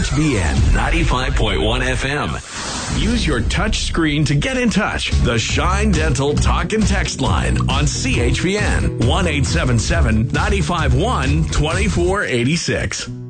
CHBN 95.1 FM. Use your touch screen to get in touch. The Shine Dental Talk and Text line on CHBN 1-877-951-2486.